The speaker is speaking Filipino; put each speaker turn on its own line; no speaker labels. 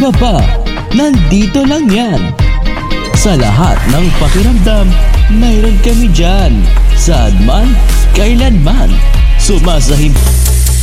iba pa, nandito lang yan. Sa lahat ng pakiramdam, mayroon kami dyan. Saan man, kailanman, sumasahim